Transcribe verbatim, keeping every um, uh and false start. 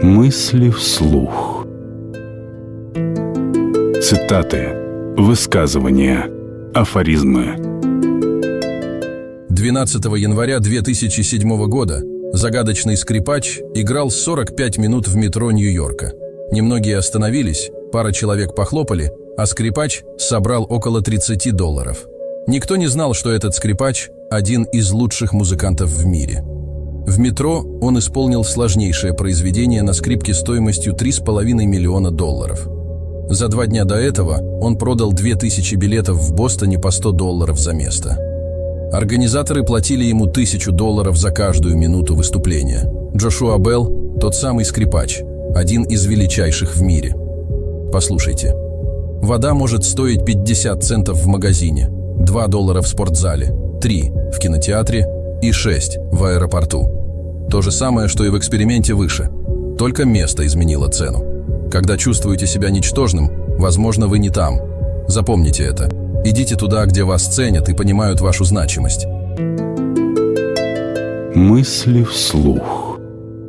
Мысли вслух. Цитаты, высказывания, афоризмы. двенадцатого января две тысячи седьмого года загадочный скрипач играл сорок пять минут в метро Нью-Йорка. Немногие остановились, пара человек похлопали, а скрипач собрал около тридцати долларов. Никто не знал, что этот скрипач – один из лучших музыкантов в мире. В метро он исполнил сложнейшее произведение на скрипке стоимостью три с половиной миллиона долларов. За два дня до этого он продал две тысячи билетов в Бостоне по сто долларов за место. Организаторы платили ему тысячу долларов за каждую минуту выступления. Джошуа Белл – тот самый скрипач, один из величайших в мире. Послушайте. Вода может стоить пятьдесят центов в магазине, два доллара в спортзале, три в кинотеатре и шесть в аэропорту. То же самое, что и в эксперименте выше. Только место изменило цену. Когда чувствуете себя ничтожным, возможно, вы не там. Запомните это. Идите туда, где вас ценят и понимают вашу значимость. Мысли вслух.